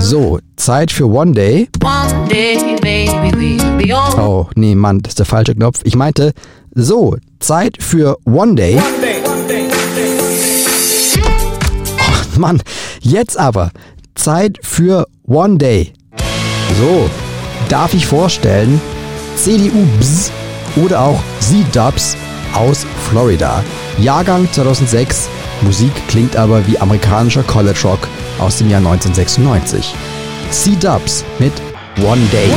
So, Zeit für One Day. One day, baby, we'll be old. Oh, nee, Mann, das ist der falsche Knopf. Ich meinte, so, Zeit für One Day. Oh, Mann, jetzt aber. Zeit für One Day. So, darf ich vorstellen, CDU BZ oder auch Z-Dubs aus Florida. Jahrgang 2006. Musik klingt aber wie amerikanischer College Rock aus dem Jahr 1996. C-Dubs mit One Day.